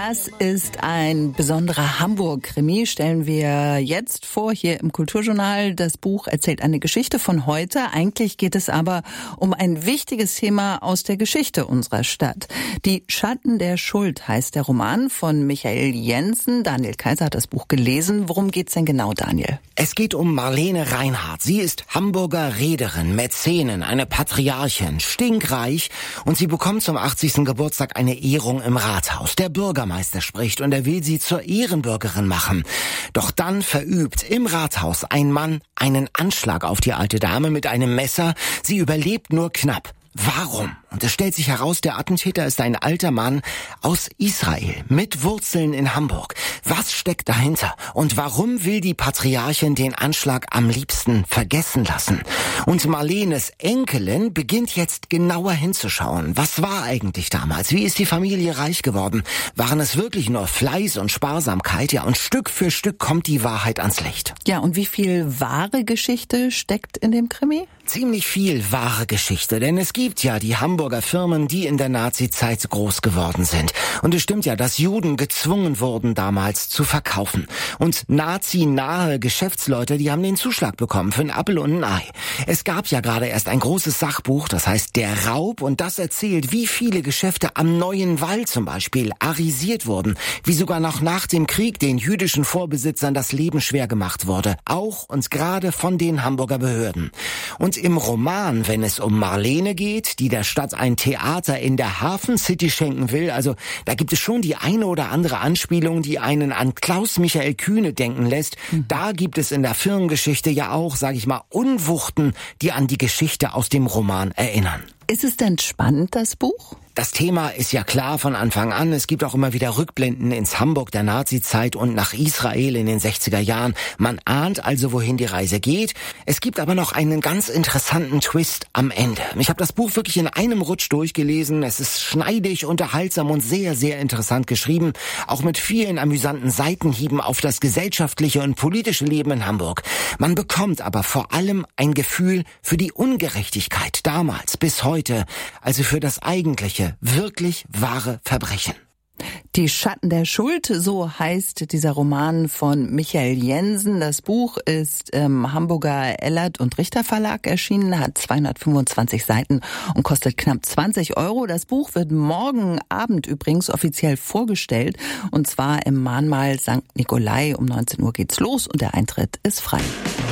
Das ist ein besonderer Hamburg-Krimi, stellen wir jetzt vor hier im Kulturjournal. Das Buch erzählt eine Geschichte von heute. Eigentlich geht es aber um ein wichtiges Thema aus der Geschichte unserer Stadt. Die Schatten der Schuld heißt der Roman von Michael Jensen. Daniel Kaiser hat das Buch gelesen. Worum geht's denn genau, Daniel? Es geht um Marlene Reinhardt. Sie ist Hamburger Reederin, Mäzenin, eine Patriarchin, stinkreich, und sie bekommt zum 80. Geburtstag eine Ehrung im Rathaus. Der Bürgermeister spricht und er will sie zur Ehrenbürgerin machen. Doch dann verübt im Rathaus ein Mann einen Anschlag auf die alte Dame mit einem Messer. Sie überlebt nur knapp. Warum? Und es stellt sich heraus, der Attentäter ist ein alter Mann aus Israel mit Wurzeln in Hamburg. Was steckt dahinter? Und warum will die Patriarchin den Anschlag am liebsten vergessen lassen? Und Marlenes Enkelin beginnt jetzt genauer hinzuschauen. Was war eigentlich damals? Wie ist die Familie reich geworden? Waren es wirklich nur Fleiß und Sparsamkeit? Ja, und Stück für Stück kommt die Wahrheit ans Licht. Ja, und wie viel wahre Geschichte steckt in dem Krimi? Ziemlich viel wahre Geschichte, denn es gibt ja die Hamburger Firmen, die in der Nazi-Zeit groß geworden sind. Und es stimmt ja, dass Juden gezwungen wurden, damals zu verkaufen. Und nazi-nahe Geschäftsleute, die haben den Zuschlag bekommen für ein Appel und ein Ei. Es gab ja gerade erst ein großes Sachbuch, das heißt Der Raub, und das erzählt, wie viele Geschäfte am Neuen Wall zum Beispiel arisiert wurden, wie sogar noch nach dem Krieg den jüdischen Vorbesitzern das Leben schwer gemacht wurde, auch und gerade von den Hamburger Behörden. Und im Roman, wenn es um Marlene geht, die der Stadt ein Theater in der Hafen City schenken will, also da gibt es schon die eine oder andere Anspielung, die einen an Klaus Michael Kühne denken lässt. Da gibt es in der Firmengeschichte ja auch, sage ich mal, Unwuchten, die an die Geschichte aus dem Roman erinnern. Ist es denn spannend, das Buch? Das Thema ist ja klar von Anfang an. Es gibt auch immer wieder Rückblenden ins Hamburg der Nazizeit und nach Israel in den 60er Jahren. Man ahnt also, wohin die Reise geht. Es gibt aber noch einen ganz interessanten Twist am Ende. Ich habe das Buch wirklich in einem Rutsch durchgelesen. Es ist schneidig, unterhaltsam und sehr, sehr interessant geschrieben. Auch mit vielen amüsanten Seitenhieben auf das gesellschaftliche und politische Leben in Hamburg. Man bekommt aber vor allem ein Gefühl für die Ungerechtigkeit damals bis heute. Also für das eigentliche, wirklich wahre Verbrechen. Die Schatten der Schuld, so heißt dieser Roman von Michael Jensen. Das Buch ist im Hamburger Ellert und Richter Verlag erschienen, hat 225 Seiten und kostet knapp 20 €. Das Buch wird morgen Abend übrigens offiziell vorgestellt, und zwar im Mahnmal St. Nikolai. Um 19 Uhr geht's los und der Eintritt ist frei.